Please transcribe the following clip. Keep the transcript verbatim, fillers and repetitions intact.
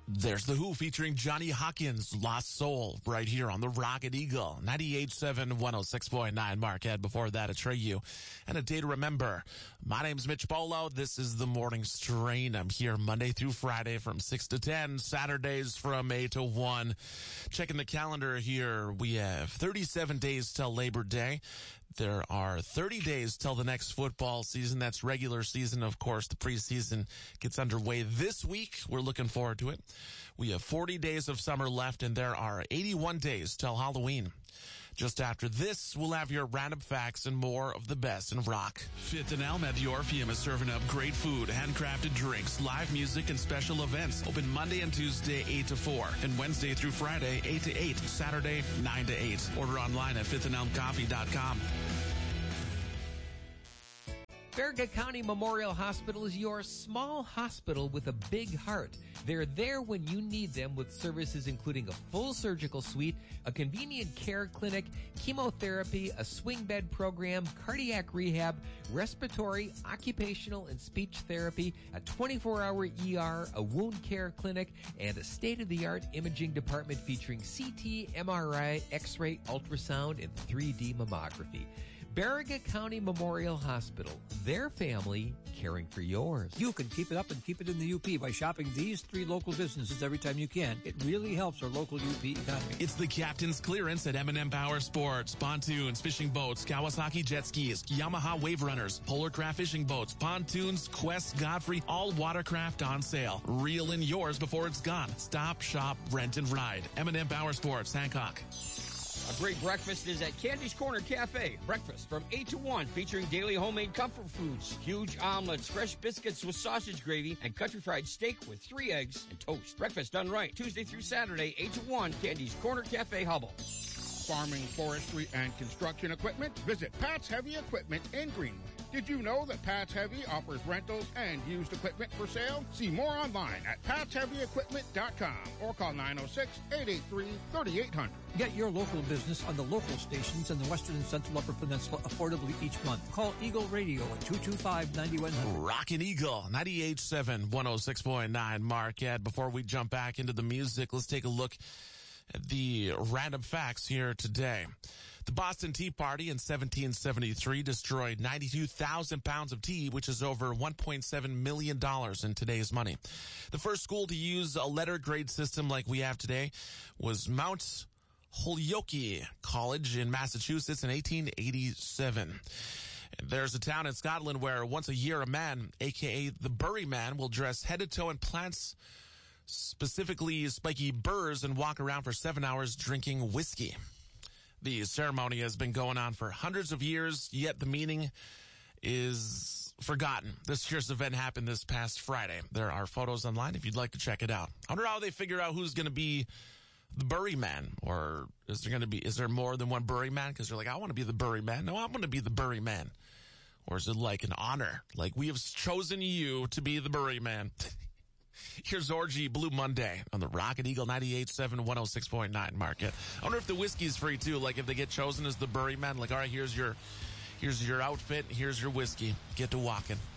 There's The Who featuring Johnny Hawkins, Lost Soul, right here on the Rocket Eagle, ninety-eight point seven, one oh six point nine Marquette. Before that, Atreyu and A Day to Remember. My name's Mitch Bolo. This is The Morning Strain. I'm here Monday through Friday from six to ten, Saturdays from eight to one. Checking the calendar here, we have thirty-seven days till Labor Day. There are thirty days till the next football season. That's regular season. Of course, the preseason gets underway this week. We're looking forward to it. We have forty days of summer left, and there are eighty-one days till Halloween. Just after this, we'll have your random facts and more of the best in rock. Fifth and Elm at the Orpheum is serving up great food, handcrafted drinks, live music, and special events. Open Monday and Tuesday, eight to four, and Wednesday through Friday, eight to eight, Saturday, nine to eight. Order online at fifth and elm coffee dot com. Farragut County Memorial Hospital is your small hospital with a big heart. They're there when you need them with services including a full surgical suite, a convenient care clinic, chemotherapy, a swing bed program, cardiac rehab, respiratory, occupational, and speech therapy, a twenty-four hour E R, a wound care clinic, and a state-of-the-art imaging department featuring C T, M R I, X-ray, ultrasound, and three D mammography. Farragut County Memorial Hospital, their family caring for yours. You can keep it up and keep it in the U P by shopping these three local businesses every time you can. It really helps our local U P economy. It's the Captain's Clearance at M and M Power Sports. Pontoons, fishing boats, Kawasaki jet skis, Yamaha wave runners, Polar Craft fishing boats, pontoons, Quest, Godfrey, all watercraft on sale. Reel in yours before it's gone. Stop, shop, rent, and ride. M and M Power Sports, Hancock. A great breakfast is at Candy's Corner Cafe. Breakfast from eight to one featuring daily homemade comfort foods, huge omelets, fresh biscuits with sausage gravy, and country fried steak with three eggs and toast. Breakfast done right. Tuesday through Saturday, eight to one, Candy's Corner Cafe, Hubble. Farming, forestry, and construction equipment? Visit Pat's Heavy Equipment in Greenwood. Did you know that Pat's Heavy offers rentals and used equipment for sale? See more online at pats heavy equipment dot com or call nine oh six, eight eight three, three eight hundred. Get your local business on the local stations in the Western and Central Upper Peninsula affordably each month. Call Eagle Radio at two two five, nine one zero zero. Rockin' Eagle, ninety-eight point seven, one oh six point nine Marquette. Before we jump back into the music, let's take a look at the random facts here today. The Boston Tea Party in seventeen seventy-three destroyed ninety-two thousand pounds of tea, which is over one point seven million dollars in today's money. The first school to use a letter grade system like we have today was Mount Holyoke College in Massachusetts in eighteen eighty-seven. There's a town in Scotland where once a year a man, aka the Bury Man, will dress head to toe in plants, specifically spiky burrs, and walk around for seven hours drinking whiskey. The ceremony has been going on for hundreds of years, yet the meaning is forgotten. This year's event happened this past Friday. There are photos online if you'd like to check it out. I wonder how they figure out who's going to be the Bury Man, or is there going to be, is there more than one Bury Man? Because they're like, I want to be the Bury Man. No, I want to be the Bury Man. Or is it like an honor? Like, we have chosen you to be the Bury Man. Here's Orgy Blue Monday on the Rocket Eagle ninety-eight point seven, one oh six point nine Market. I wonder if the whiskey's free too. Like if they get chosen as the Bury Man, like, all right, here's your, here's your outfit, here's your whiskey. Get to walking.